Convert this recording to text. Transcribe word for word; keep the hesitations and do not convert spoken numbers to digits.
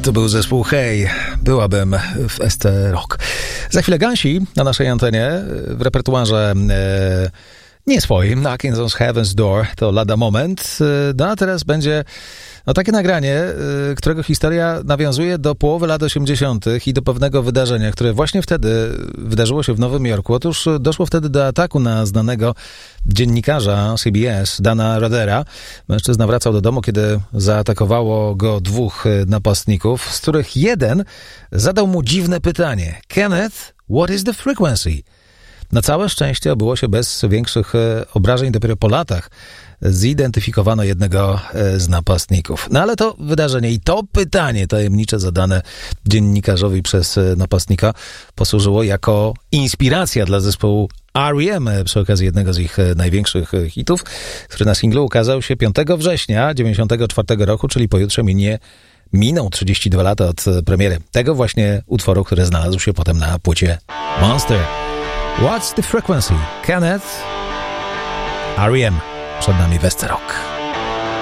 To był zespół Hey, byłabym w S T Rock. Za chwilę Gansi na naszej antenie w repertuarze e, nie swoim, Knocking on Heaven's Door, to lada moment. No a teraz będzie no, takie nagranie, y, którego historia nawiązuje do połowy lat osiemdziesiątych i do pewnego wydarzenia, które właśnie wtedy wydarzyło się w Nowym Jorku. Otóż doszło wtedy do ataku na znanego dziennikarza C B S, Dana Rodera. Mężczyzna wracał do domu, kiedy zaatakowało go dwóch napastników, z których jeden zadał mu dziwne pytanie. Kenneth, what is the frequency? Na całe szczęście obyło się bez większych obrażeń. Dopiero po latach zidentyfikowano jednego z napastników. No ale to wydarzenie i to pytanie tajemnicze zadane dziennikarzowi przez napastnika posłużyło jako inspiracja dla zespołu R E M przy okazji jednego z ich największych hitów, który na singlu ukazał się piątego września dziewięćdziesiątego czwartego roku, czyli pojutrze minie Miną trzydzieści dwa lata od premiery tego właśnie utworu, który znalazł się potem na płycie Monster. What's the frequency? Kenneth, R E M. Przed nami West Rock.